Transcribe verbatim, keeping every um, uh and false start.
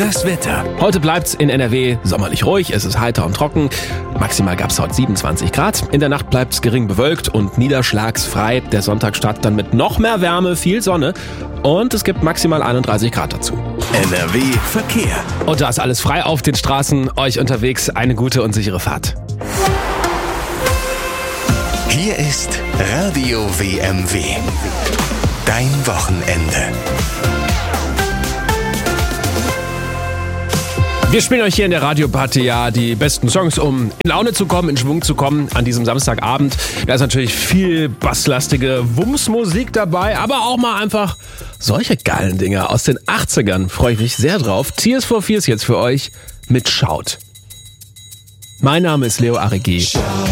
Das Wetter. Heute bleibt's in N R W sommerlich ruhig, es ist heiter und trocken. Maximal gab's heute siebenundzwanzig Grad. In der Nacht bleibt's gering bewölkt und niederschlagsfrei. Der Sonntag startet dann mit noch mehr Wärme, viel Sonne und es gibt maximal einunddreißig Grad dazu. N R W Verkehr. Und da ist alles frei auf den Straßen. Euch unterwegs eine gute und sichere Fahrt. Hier ist Radio W M W. Dein Wochenende. Wir spielen euch hier in der Radioparty ja die besten Songs, um in Laune zu kommen, in Schwung zu kommen an diesem Samstagabend. Da ist natürlich viel basslastige Wumms-Musik dabei, aber auch mal einfach solche geilen Dinger aus den achtzigern. Freue ich mich sehr drauf. Tears for Fears jetzt für euch mit Shout. Mein Name ist Leo Arigi.